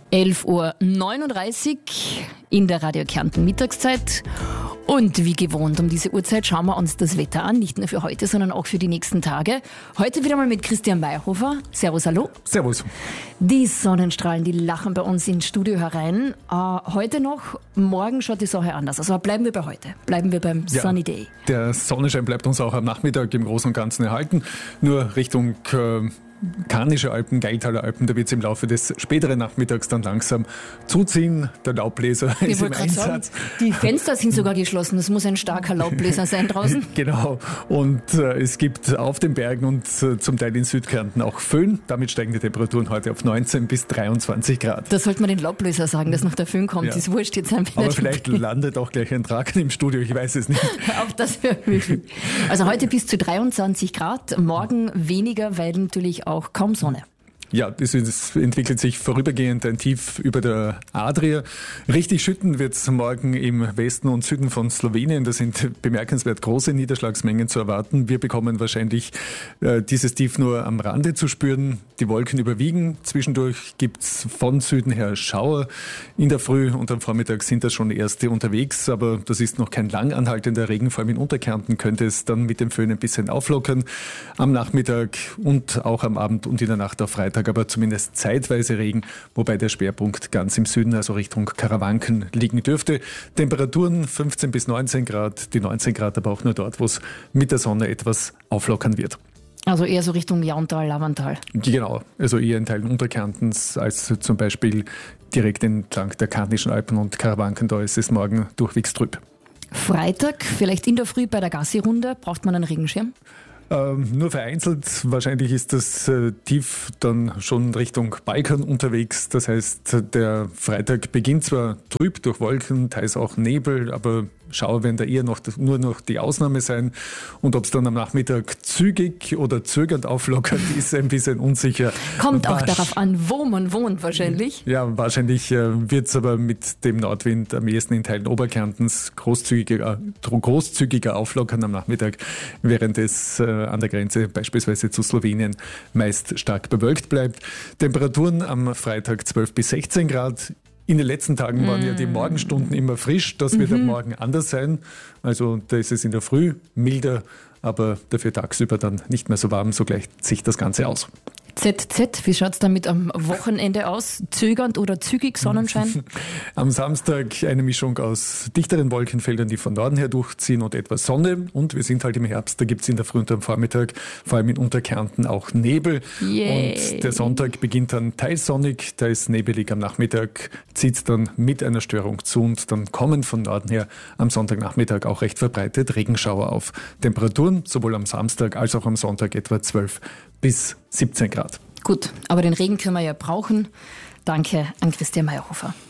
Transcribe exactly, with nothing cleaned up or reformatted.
elf Uhr neununddreißig in der Radio Kärnten Mittagszeit. Und wie gewohnt, um diese Uhrzeit schauen wir uns das Wetter an, nicht nur für heute, sondern auch für die nächsten Tage. Heute wieder mal mit Christian Mayhofer. Servus, hallo. Servus. Die Sonnenstrahlen, die lachen bei uns ins Studio herein. Äh, heute noch, morgen schaut die Sache anders. Also bleiben wir bei heute, bleiben wir beim Ja, Sunny Day. Der Sonnenschein bleibt uns auch am Nachmittag im Großen und Ganzen erhalten. Nur Richtung äh, Karnische Alpen, Geitaler Alpen, da wird es im Laufe des späteren Nachmittags dann langsam zuziehen. Der Laubbläser Ich ist im wollte gerade sagen, Einsatz. die Fenster sind sogar geschlossen. Das muss ein starker Laubbläser sein draußen. Genau. Und äh, es gibt auf den Bergen und äh, zum Teil in Südkärnten auch Föhn. Damit steigen die Temperaturen heute auf neunzehn bis dreiundzwanzig Grad. Da sollte man den Laubbläser sagen, dass noch der Föhn kommt. Ja. Ist wurscht, jetzt haben wir Aber nicht vielleicht landet auch gleich ein Drachen im Studio, ich weiß es nicht. Auch das wäre möglich. Also heute bis zu dreiundzwanzig Grad, morgen weniger, weil natürlich auch kaum Sonne. Ja, es entwickelt sich vorübergehend ein Tief über der Adria. Richtig schütten wird es morgen im Westen und Süden von Slowenien. Da sind bemerkenswert große Niederschlagsmengen zu erwarten. Wir bekommen wahrscheinlich äh, dieses Tief nur am Rande zu spüren. Die Wolken überwiegen. Zwischendurch gibt's von Süden her Schauer. In der Früh und am Vormittag sind da schon erste unterwegs, aber das ist noch kein lang anhaltender Regen. Vor allem in Unterkärnten könnte es dann mit dem Föhn ein bisschen auflockern. Am Nachmittag und auch am Abend und in der Nacht auf Freitag aber zumindest zeitweise Regen, wobei der Schwerpunkt ganz im Süden, also Richtung Karawanken, liegen dürfte. Temperaturen fünfzehn bis neunzehn Grad, die neunzehn Grad aber auch nur dort, wo es mit der Sonne etwas auflockern wird. Also eher so Richtung Jauntal, Lavantal. Genau, also eher in Teilen Unterkärntens als zum Beispiel direkt entlang der Karnischen Alpen und Karawanken, da ist es morgen durchwegs trüb. Freitag, vielleicht in der Früh bei der Gassi-Runde, braucht man einen Regenschirm? Ähm, nur vereinzelt. Wahrscheinlich ist das äh, Tief dann schon Richtung Balkan unterwegs. Das heißt, der Freitag beginnt zwar trüb durch Wolken, teils auch Nebel, aber Schauer werden da eher noch, nur noch die Ausnahme sein. Und ob es dann am Nachmittag zügig oder zögernd auflockert, ist ein bisschen unsicher. Kommt auch Wasch- darauf an, wo man wohnt wahrscheinlich. Ja, wahrscheinlich äh, wird es aber mit dem Nordwind am ehesten in Teilen Oberkärntens großzügiger, großzügiger auflockern am Nachmittag, während es äh, an der Grenze beispielsweise zu Slowenien meist stark bewölkt bleibt. Temperaturen am Freitag zwölf bis sechzehn Grad. In den letzten Tagen waren ja die Morgenstunden immer frisch. Das wird am Morgen anders sein. Also da ist es in der Früh milder, aber dafür tagsüber dann nicht mehr so warm. So gleicht sich das Ganze aus. Z Z, wie schaut es damit am Wochenende aus? Zögernd oder zügig Sonnenschein? Am Samstag eine Mischung aus dichteren Wolkenfeldern, die von Norden her durchziehen und etwas Sonne. Und wir sind halt im Herbst, da gibt es in der Früh und am Vormittag, vor allem in Unterkärnten, auch Nebel. Yay. Und der Sonntag beginnt dann teils sonnig, da ist nebelig am Nachmittag, zieht es dann mit einer Störung zu und dann kommen von Norden her am Sonntagnachmittag auch recht verbreitet Regenschauer auf. Temperaturen sowohl am Samstag als auch am Sonntag etwa zwölf bis siebzehn Grad. Gut, aber den Regen können wir ja brauchen. Danke an Christian Mayhofer.